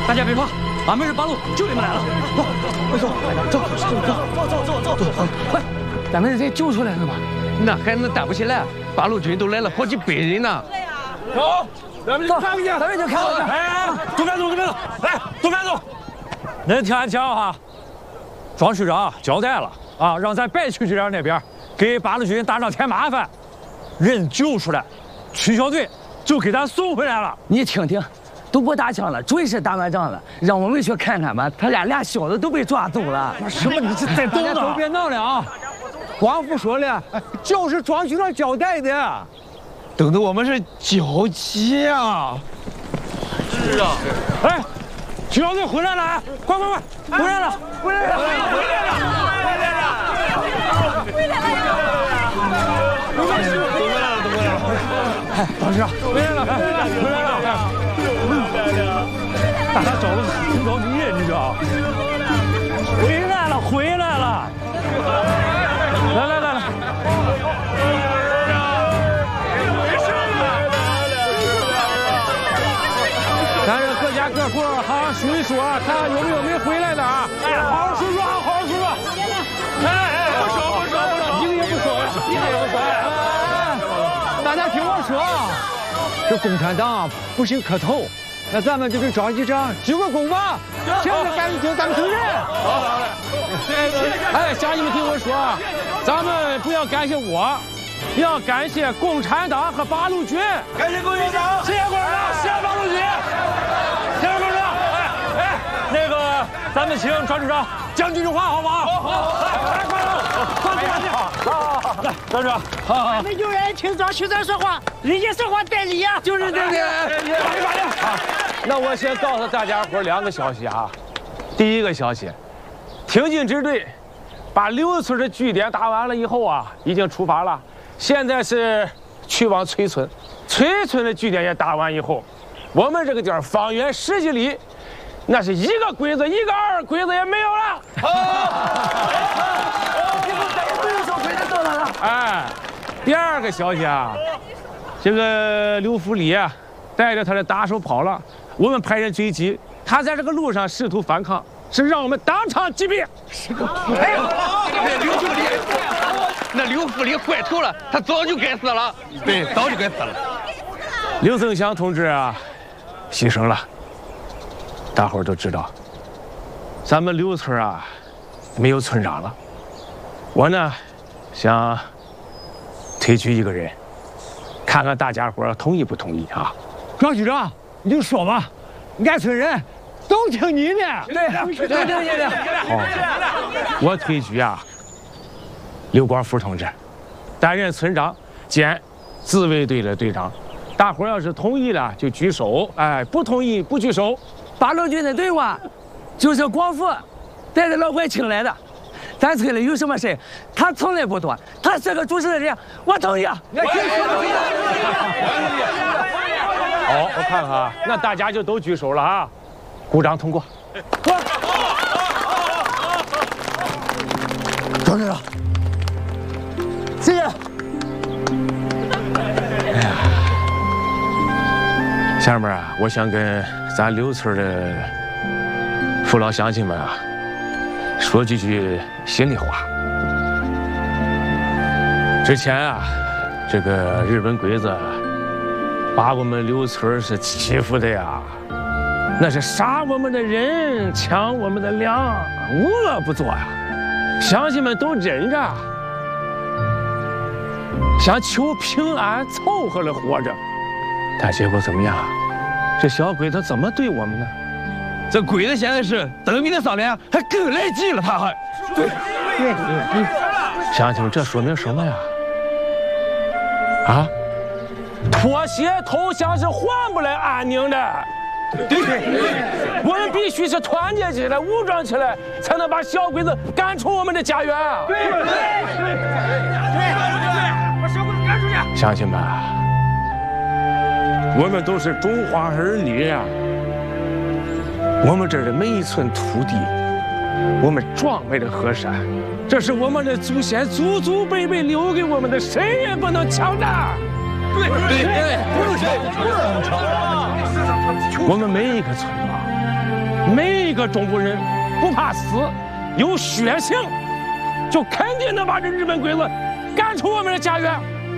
大家别怕，俺们是八路，救你们来了。走，走，快！咱们这救出来了吗？ 那还能打不起来？八路军都来了好几百人呢。 走，咱们去看看去。 咱们就看看。 哎，都别走，来，都别走。恁听俺讲哈，庄区长交代了啊，让咱白区局长那边给八路军打仗添麻烦，人救出来，区小队就给咱送回来了。 你听听。 都不打枪了，准是打完仗了，让我们去看看吧。他俩小子都被抓走了。 什么？你这再等等，都别闹了啊！光复说了，就是庄局长交代的， 等的我们是交接啊！ 是啊，哎，区小队回来了，快，回来了！哎，老师，回来了！ 大家找的很着急，你知道？回来了！来！咱这各家各户好好数一数啊，看看有没有没回来的啊！哎，好好数数！哎，不少，一个也不少。大家听我说啊，这共产党不行磕头。 那咱们就给庄局长鞠个躬吧，现在赶紧咱们承认。好嘞。哎，乡亲们听我说，咱们不要感谢我，要感谢共产党和八路军。感谢共产党，谢谢共产党，谢谢八路军，谢谢共产党。哎，那个咱们请庄局长讲几句话，好不好？好。来，庄局长，好。 我们有人听庄区长说话，人家说话带理呀， 就是这个。好。 那我先告诉大家伙2个消息啊。第一个消息，挺进支队把刘村的据点打完了以后啊，已经出发了。现在是去往崔村，崔村的据点也打完以后，我们这个地儿方圆10几里，那是一个鬼子一个二鬼子也没有了。哎，第2个消息啊，这个刘福礼啊，带着他的打手跑了。 我们派人追击，他在这个路上试图反抗，是让我们当场击毙。 哎，那刘福礼坏透了，他早就该死了。对，早就该死了。 刘增祥同志啊，牺牲了。大伙儿都知道，咱们刘村啊，没有村长了。我呢，想推举一个人，看看大家伙同意不同意啊？庄局长。 你就说吧，俺村人都听你的。对，都听你的。好，我推举啊，刘光福同志担任村长兼自卫队的队长。大伙要是同意了就举手，哎，不同意不举手。 八路军的队伍就是光福带着老百姓来的。咱村里有什么事，他从来不多，他是个主持的人，我同意。 好，我看看啊，那大家就都举手了啊，鼓掌通过。 庄局长，谢谢。 哎呀，下面啊，我想跟咱刘村的父老乡亲们啊，说几句心里话。之前啊，这个日本鬼子。 把我们刘村是欺负的呀，那是杀我们的人，抢我们的粮，无恶不作呀。乡亲们都忍着，想求平安，凑合着活着。但结果怎么样？这小鬼子怎么对我们呢？ 这鬼子现在是等兵的商量，还更来劲了，他还。对。 乡亲们，这说明什么呀？啊？ 妥协投降是换不来安宁的，对，我们必须是团结起来、武装起来，才能把小鬼子赶出我们的家园。对，把小鬼子赶出去！乡亲们，我们都是中华儿女呀，我们这儿的每一寸土地，我们壮美的河山，这是我们的祖先祖祖辈辈留给我们的，谁也不能抢的。 对，不能抢，我们每一个村庄每一个中国人不怕死，有血性，就肯定能把这日本鬼子赶出我们的家园。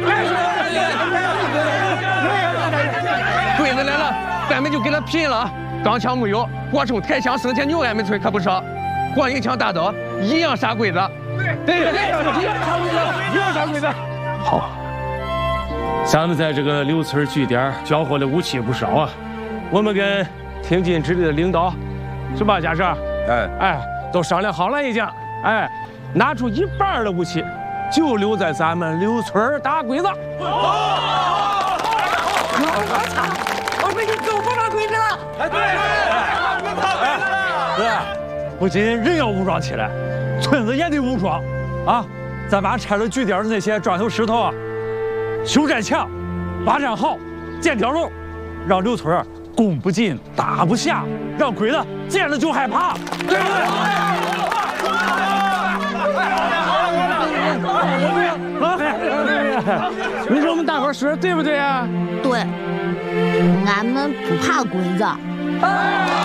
鬼子来了，咱们就给他拼了！钢枪没有，火手、抬枪、生铁牛，俺们村可不少。火银枪、大刀一样杀鬼子。对，一样杀鬼子，一样杀鬼子。 好，咱们在这个刘村据点缴获的武器不少啊。我们跟挺进直隶的领导，是吧，家长？都商量好了已经。拿出1半的武器，就留在咱们刘村打鬼子。 我操！我们就够不打鬼子了。 哥，不仅人要武装起来，村子也得武装啊！咱把拆了据点的那些砖头石头啊，修栈墙，挖战壕，建碉楼，让刘村攻不进，打不下，让鬼子见了就害怕，对不对？你说我们大伙说的对不对啊？ 对，俺们不怕鬼子。